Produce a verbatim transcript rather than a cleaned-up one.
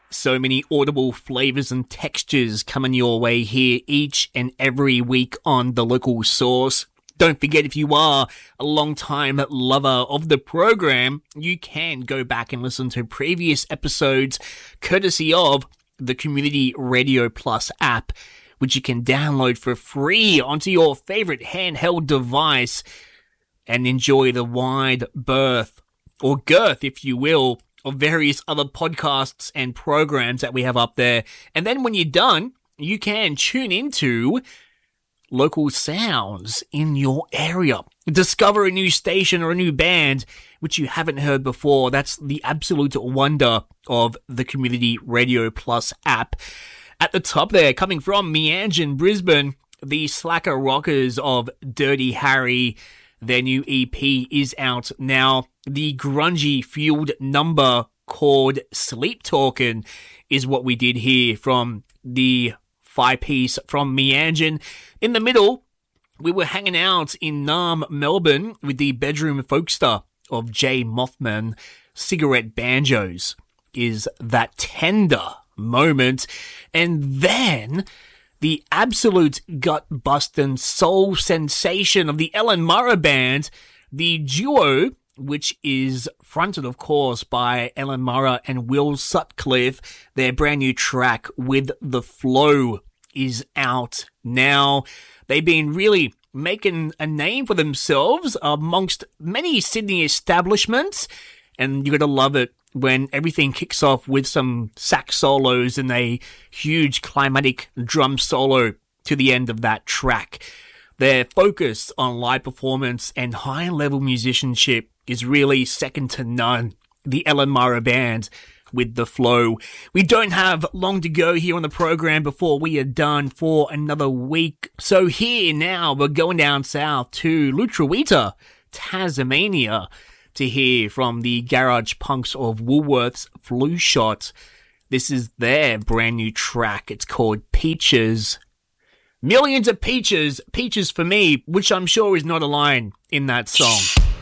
So many audible flavors and textures coming your way here each and every week on The Local Source. Don't forget, if you are a long-time lover of the program, you can go back and listen to previous episodes courtesy of the Community Radio Plus app, which you can download for free onto your favorite handheld device and enjoy the wide berth, or girth, if you will, of various other podcasts and programs that we have up there. And then when you're done, you can tune into local sounds in your area. Discover a new station or a new band which you haven't heard before. That's the absolute wonder of the Community Radio Plus app. At the top there, coming from Meanjin, Brisbane, the Slacker Rockers of Dirty Harry. Their new E P is out now. The grungy fueled number called Sleep Talkin' is what we did here from the five-piece from Meanjin. In the middle, we were hanging out in Naarm, Melbourne with the Bedroom Folkster of Jay Mothman. Cigarette Banjos is that tender moment. And then the absolute gut-busting soul sensation of the Ellen Murrah Band, the duo, which is fronted, of course, by Ellen Murrah and Will Sutcliffe. Their brand new track, With the Flow, is out now. They've been really making a name for themselves amongst many Sydney establishments, and you gotta love it when everything kicks off with some sax solos and a huge climatic drum solo to the end of that track. Their focus on live performance and high-level musicianship is really second to none. The Ellen Murrah Band with the flow. We don't have long to go here on the program before we are done for another week. So here now, we're going down south to Lutruwita, Tasmania, to hear from the Garage Punks of Woolworth's Flu Shot. This is their brand new track. It's called Peaches. Millions of peaches, peaches for me, which I'm sure is not a line in that song.